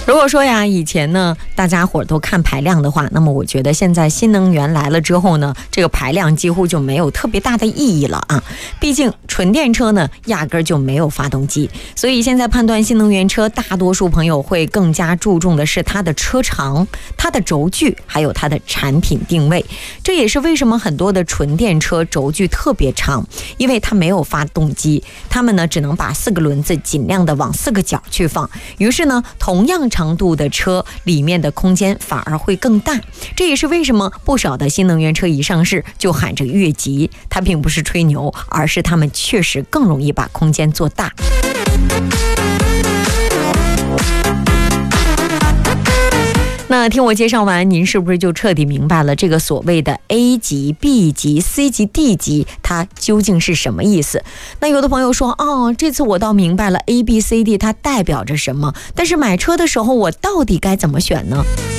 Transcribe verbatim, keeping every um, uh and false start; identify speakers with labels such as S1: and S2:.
S1: 如果说呀，以前呢大家伙都看排量的话，那么我觉得现在新能源来了之后呢，这个排量几乎就没有特别大的意义了啊。毕竟纯电车呢压根就没有发动机，所以现在判断新能源车，大多数朋友会更加注重的是它的车长、它的轴距，还有它的产品定位。这也是为什么很多的纯电车轴距特别长，因为它没有发动机，他们呢只能把四个轮子尽量的往四个角去放，于是呢同样长度的车里面的空间反而会更大。这也是为什么不少的新能源车一上市就喊着越级，它并不是吹牛，而是他们确实更容易把空间做大。那听我介绍完，您是不是就彻底明白了这个所谓的 A 级、B 级、C 级、D 级它究竟是什么意思？那有的朋友说，哦，这次我倒明白了 A B C D 它代表着什么，但是买车的时候我到底该怎么选呢？